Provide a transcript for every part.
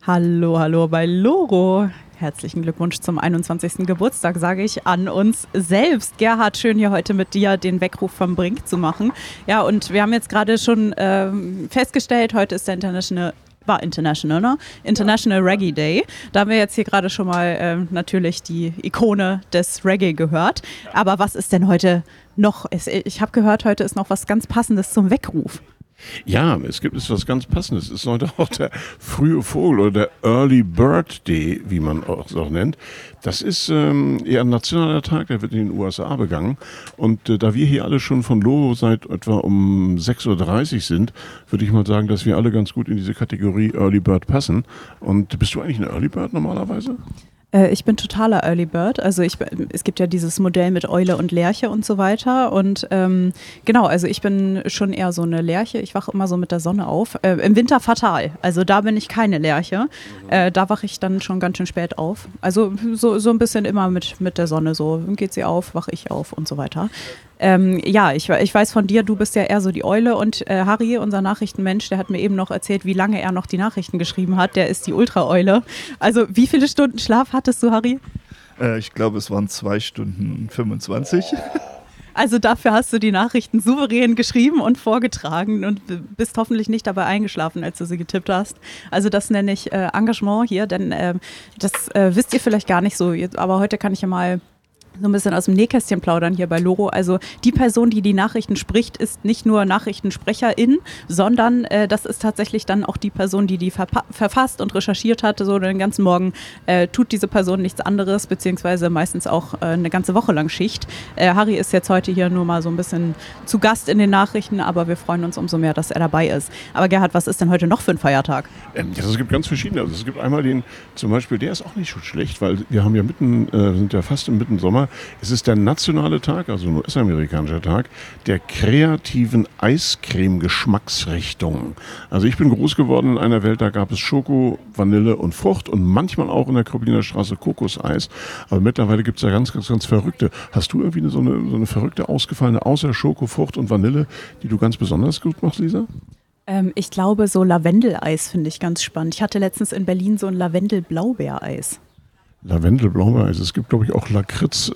Hallo, hallo bei Loro. Herzlichen Glückwunsch zum 21. Geburtstag, sage ich an uns selbst. Gerhard, schön hier heute mit dir den Weckruf vom Brink zu machen. Ja, und wir haben jetzt gerade schon festgestellt, heute ist der International Reggae Day. Da haben wir jetzt hier gerade schon mal natürlich die Ikone des Reggae gehört. Aber was ist denn heute noch? Ich habe gehört, heute ist noch was ganz Passendes zum Weckruf. Ja, es gibt etwas ganz Passendes. Es ist heute auch der frühe Vogel oder der Early Bird Day, wie man auch so nennt. Das ist eher ein nationaler Tag, der wird in den USA begangen. Und da wir hier alle schon von Loro seit etwa um 6.30 Uhr sind, würde ich mal sagen, dass wir alle ganz gut in diese Kategorie Early Bird passen. Und bist du eigentlich ein Early Bird normalerweise? Ich bin totaler Early Bird. Also es gibt ja dieses Modell mit Eule und Lerche und so weiter. Und genau, also ich bin schon eher so eine Lerche. Ich wache immer so mit der Sonne auf. Im Winter fatal. Also da bin ich keine Lerche. Da wache ich dann schon ganz schön spät auf. Also so ein bisschen immer mit der Sonne. So geht sie auf, wache ich auf und so weiter. Ja, ich weiß von dir, du bist ja eher so die Eule und Harry, unser Nachrichtenmensch, der hat mir eben noch erzählt, wie lange er noch die Nachrichten geschrieben hat. Der ist die Ultra-Eule. Also wie viele Stunden Schlaf hattest du, Harry? Ich glaube, es waren 2 Stunden 25. Also dafür hast du die Nachrichten souverän geschrieben und vorgetragen und bist hoffentlich nicht dabei eingeschlafen, als du sie getippt hast. Also das nenne ich Engagement hier, denn das wisst ihr vielleicht gar nicht so, aber heute kann ich ja mal so ein bisschen aus dem Nähkästchen plaudern hier bei Loro. Also die Person, die die Nachrichten spricht, ist nicht nur Nachrichtensprecherin, sondern das ist tatsächlich dann auch die Person, die verfasst und recherchiert hat. So den ganzen Morgen tut diese Person nichts anderes, beziehungsweise meistens auch eine ganze Woche lang Schicht. Harry ist jetzt heute hier nur mal so ein bisschen zu Gast in den Nachrichten, aber wir freuen uns umso mehr, dass er dabei ist. Aber Gerhard, was ist denn heute noch für ein Feiertag? Es gibt ganz verschiedene. Also es gibt einmal den, zum Beispiel, der ist auch nicht so schlecht, weil wir haben ja sind ja fast im Mittensommer. Es ist der nationale Tag, also ein US-amerikanischer Tag, der kreativen Eiscreme-Geschmacksrichtungen. Also ich bin groß geworden in einer Welt, da gab es Schoko, Vanille und Frucht und manchmal auch in der Kropliner Straße Kokoseis. Aber mittlerweile gibt es ja ganz, ganz, ganz verrückte. Hast du irgendwie so eine verrückte, ausgefallene, außer Schoko, Frucht und Vanille, die du ganz besonders gut machst, Lisa? Ich glaube, so Lavendeleis finde ich ganz spannend. Ich hatte letztens in Berlin so ein Lavendel-Blaubeereis. Lavendel-Blaubeereis. Es gibt, glaube ich, auch Lakritz,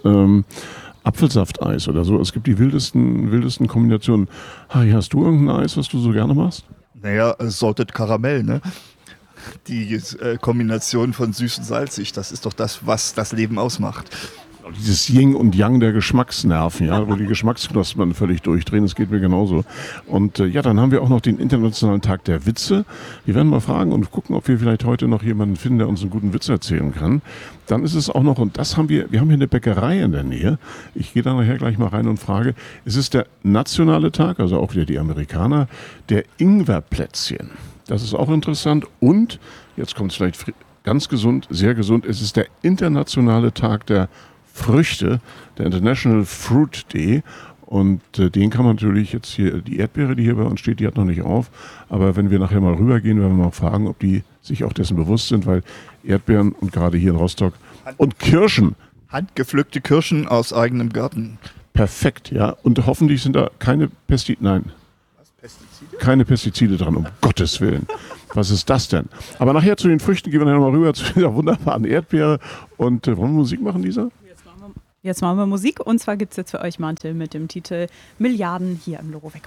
Apfelsafteis oder so. Es gibt die wildesten Kombinationen. Harry, hast du irgendein Eis, was du so gerne machst? Naja, Salted Karamell, ne? Die Kombination von süß und salzig, das ist doch das, was das Leben ausmacht. Dieses Yin und Yang der Geschmacksnerven, ja, wo die Geschmacksknospen völlig durchdrehen, das geht mir genauso. Und ja, dann haben wir auch noch den Internationalen Tag der Witze. Wir werden mal fragen und gucken, ob wir vielleicht heute noch jemanden finden, der uns einen guten Witz erzählen kann. Dann ist es auch noch, und das haben wir haben hier eine Bäckerei in der Nähe. Ich gehe da nachher gleich mal rein und frage, es ist der nationale Tag, also auch wieder die Amerikaner, der Ingwerplätzchen. Das ist auch interessant. Und, jetzt kommt es vielleicht ganz gesund, sehr gesund, es ist der internationale Tag der Früchte, der International Fruit Day. Und den kann man natürlich jetzt hier, die Erdbeere, die hier bei uns steht, die hat noch nicht auf. Aber wenn wir nachher mal rübergehen, werden wir mal fragen, ob die sich auch dessen bewusst sind, weil Erdbeeren und gerade hier in Rostock und Kirschen. Handgepflückte Kirschen aus eigenem Garten. Perfekt, ja. Und hoffentlich sind da keine Pestizide dran, um Gottes Willen. Was ist das denn? Aber nachher zu den Früchten gehen wir dann mal rüber zu dieser wunderbaren Erdbeere. Und wollen wir Musik machen, Lisa? Jetzt machen wir Musik und zwar gibt es jetzt für euch Mantel mit dem Titel Milliarden hier im Loro Weckruf.